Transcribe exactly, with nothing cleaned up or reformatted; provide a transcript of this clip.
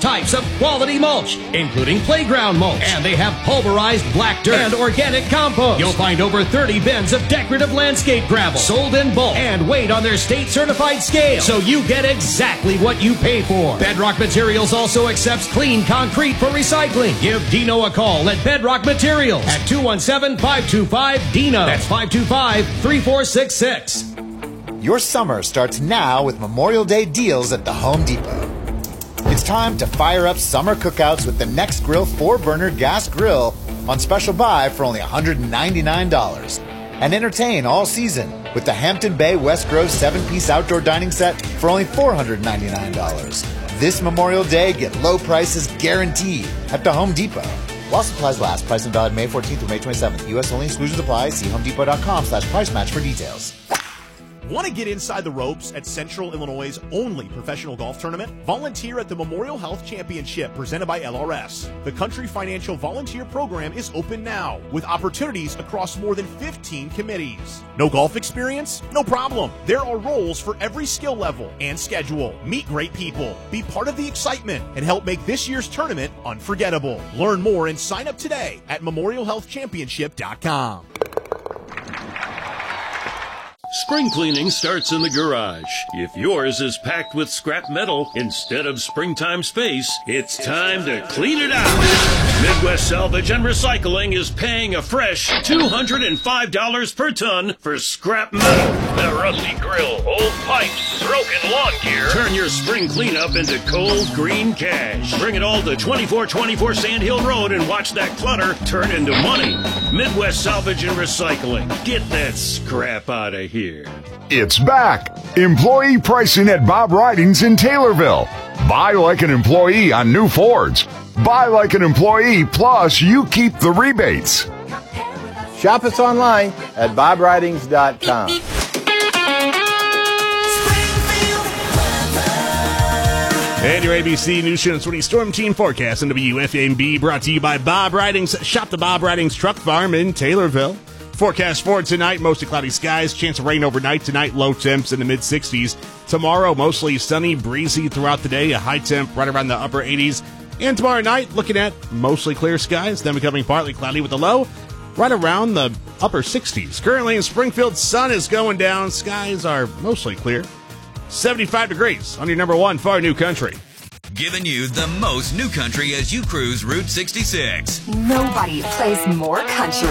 types of quality mulch, including playground mulch. And they have pulverized black dirt and organic compost. You'll find over thirty bins of decorative landscape gravel sold in bulk and weighed on their state-certified scale, so you get exactly what you pay for. Bedrock Materials also accepts clean concrete for recycling. Give Dino a call at Bedrock Materials at two one seven, five two five, D I N O. That's five two five, three four six six. Your summer starts now with Memorial Day deals at the Home Depot. It's time to fire up summer cookouts with the Nextgrill four-burner gas grill on special buy for only one hundred ninety-nine dollars. And entertain all season with the Hampton Bay West Grove seven-piece outdoor dining set for only four hundred ninety-nine dollars. This Memorial Day, get low prices guaranteed at the Home Depot. While supplies last, price and valid May fourteenth through May twenty-seventh. U S only, exclusions apply. See homedepot.com slash price match for details. Want to get inside the ropes at Central Illinois' only professional golf tournament? Volunteer at the Memorial Health Championship presented by L R S. The Country Financial Volunteer Program is open now with opportunities across more than fifteen committees. No golf experience? No problem. There are roles for every skill level and schedule. Meet great people, be part of the excitement, and help make this year's tournament unforgettable. Learn more and sign up today at memorial health championship dot com. Spring cleaning starts in the garage. If yours is packed with scrap metal instead of springtime space, it's time to clean it out. Midwest Salvage and Recycling is paying a fresh two hundred five dollars per ton for scrap metal. The rusty grill, old pipes, broken lawn gear. Turn your spring cleanup into cold green cash. Bring it all to twenty-four twenty-four Sand Hill Road and watch that clutter turn into money. Midwest Salvage and Recycling. Get that scrap out of here. It's back. Employee pricing at Bob Ridings in Taylorville. Buy like an employee on new Fords. Buy like an employee, plus you keep the rebates. Shop us online at bob ridings dot com. And your A B C News Channel twenty Storm Team Forecast and W F M B brought to you by Bob Ridings. Shop the Bob Ridings Truck Farm in Taylorville. Forecast for tonight, mostly cloudy skies, chance of rain overnight tonight, low temps in the mid sixties. Tomorrow, mostly sunny, breezy throughout the day, a high temp right around the upper eighties. And tomorrow night, looking at mostly clear skies, then becoming partly cloudy with a low right around the upper sixties. Currently in Springfield, sun is going down, skies are mostly clear. seventy-five degrees on your number one Far New Country. Giving you the most new country as you cruise Route sixty-six. Nobody plays more country.